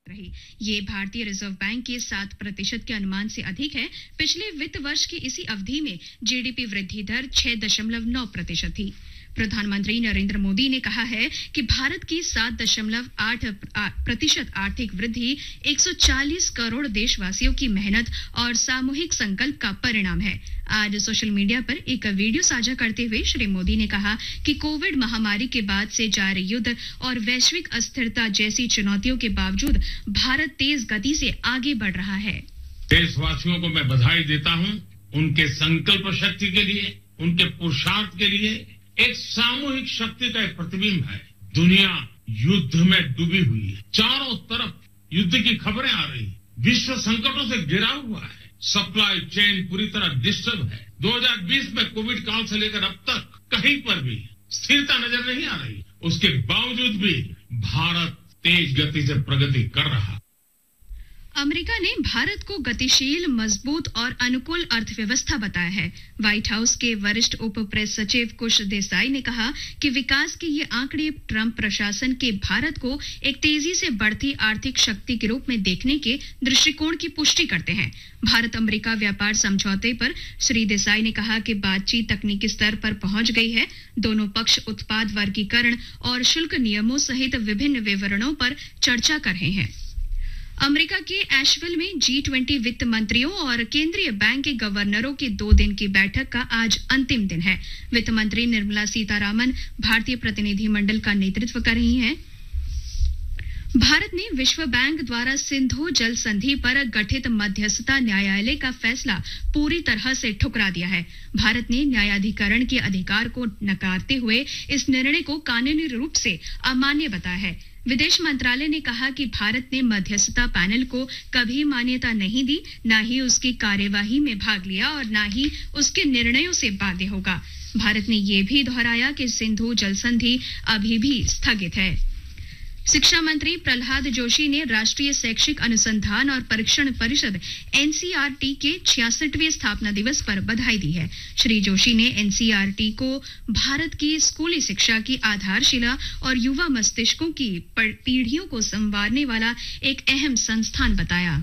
रही। ये भारतीय रिजर्व बैंक के 7% के अनुमान से अधिक है। पिछले वित्त वर्ष की इसी अवधि में जीडीपी वृद्धि दर 6.9% थी। प्रधानमंत्री नरेंद्र मोदी ने कहा है कि भारत की 7.8% आर्थिक वृद्धि 140 करोड़ देशवासियों की मेहनत और सामूहिक संकल्प का परिणाम है। आज सोशल मीडिया पर एक वीडियो साझा करते हुए श्री मोदी ने कहा कि कोविड महामारी के बाद से जारी युद्ध और वैश्विक अस्थिरता जैसी चुनौतियों के बावजूद भारत तेज गति से आगे बढ़ रहा है। देशवासियों को मैं बधाई देता हूं, उनके संकल्प शक्ति के लिए, उनके पुरुषार्थ के लिए। एक सामूहिक शक्ति का एक प्रतिबिंब है। दुनिया युद्ध में डूबी हुई है, चारों तरफ युद्ध की खबरें आ रही, विश्व संकटों से घिरा हुआ है, सप्लाई चेन पूरी तरह डिस्टर्ब है। 2020 में कोविड काल से लेकर अब तक कहीं पर भी स्थिरता नजर नहीं आ रही। उसके बावजूद भी भारत तेज गति से प्रगति कर रहा है। अमेरिका ने भारत को गतिशील, मजबूत और अनुकूल अर्थव्यवस्था बताया है। व्हाइट हाउस के वरिष्ठ उप प्रेस सचिव कुश देसाई ने कहा कि विकास के ये आंकड़े ट्रंप प्रशासन के भारत को एक तेजी से बढ़ती आर्थिक शक्ति के रूप में देखने के दृष्टिकोण की पुष्टि करते हैं। भारत अमेरिका व्यापार समझौते पर श्री देसाई ने कहा कि बातचीत तकनीकी स्तर पर पहुंच गई है। दोनों पक्ष उत्पाद वर्गीकरण और शुल्क नियमों सहित विभिन्न विवरणों पर चर्चा कर रहे हैं। अमेरिका के एशविल में G20 वित्त मंत्रियों और केंद्रीय बैंक के गवर्नरों की 2 दिन की बैठक का आज अंतिम दिन है। वित्त मंत्री निर्मला सीतारामन भारतीय प्रतिनिधिमंडल का नेतृत्व कर रही हैं। भारत ने विश्व बैंक द्वारा सिंधु जल संधि पर गठित मध्यस्थता न्यायालय का फैसला पूरी तरह से ठुकरा दिया है। भारत ने न्यायाधिकरण के अधिकार को नकारते हुए इस निर्णय को कानूनी रूप से अमान्य बताया है। विदेश मंत्रालय ने कहा कि भारत ने मध्यस्थता पैनल को कभी मान्यता नहीं दी, न ही उसकी कार्यवाही में भाग लिया और न ही उसके निर्णयों से बाध्य होगा। भारत ने ये भी दोहराया कि सिंधु जल संधि अभी भी स्थगित है। शिक्षा मंत्री प्रहलाद जोशी ने राष्ट्रीय शैक्षिक अनुसंधान और परीक्षण परिषद एनसीईआरटी के 66वें स्थापना दिवस पर बधाई दी है। श्री जोशी ने एनसीईआरटी को भारत की स्कूली शिक्षा की आधारशिला और युवा मस्तिष्कों की पीढ़ियों को संवारने वाला एक अहम संस्थान बताया।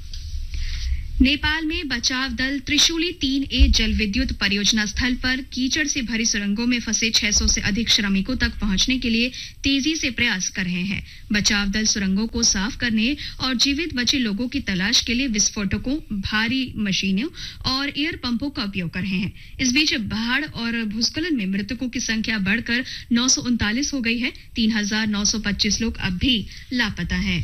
नेपाल में बचाव दल त्रिशूली 3A जल विद्युत परियोजना स्थल पर कीचड़ से भरी सुरंगों में फंसे 600 से अधिक श्रमिकों तक पहुंचने के लिए तेजी से प्रयास कर रहे हैं। बचाव दल सुरंगों को साफ करने और जीवित बचे लोगों की तलाश के लिए विस्फोटकों, भारी मशीनों और एयर पंपों का उपयोग कर रहे हैं। इस बीच बाढ़ और भूस्खलन में मृतकों की संख्या बढ़कर 939 हो गई है। 3925 लोग अब भी लापता हैं।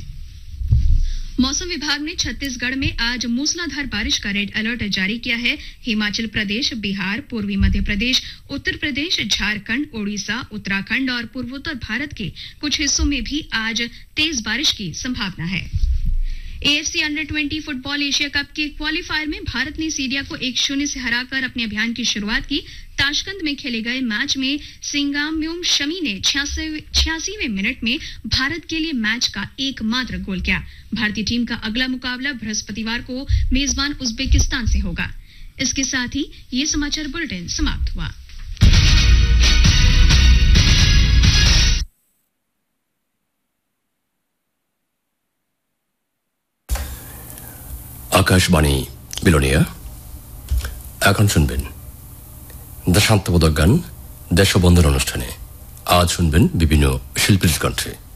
मौसम विभाग ने छत्तीसगढ़ में आज मूसलाधार बारिश का रेड अलर्ट जारी किया है। हिमाचल प्रदेश, बिहार, पूर्वी मध्य प्रदेश, उत्तर प्रदेश, झारखंड, ओडिशा, उत्तराखंड और पूर्वोत्तर भारत के कुछ हिस्सों में भी आज तेज बारिश की संभावना है। AFC अंडर-20 फुटबॉल एशिया कप के क्वालीफायर में भारत ने सीरिया को 1-0 से हराकर अपने अभियान की शुरुआत की। ताशकंद में खेले गए मैच में सिंगाम्यूम शमी ने 86वें मिनट में भारत के लिए मैच का एकमात्र गोल किया। भारतीय टीम का अगला मुकाबला बृहस्पतिवार को मेजबान उज्बेकिस्तान से होगा। इसके साथ ही ये समाचार बुलेटिन समाप्त हुआ। আকাশবাণী বিলোনিয়া এখন শুনবেন দেশাত্মবোধক গান দেশবন্ধন অনুষ্ঠানে। আজ শুনবেন বিভিন্ন শিল্পীর কণ্ঠে।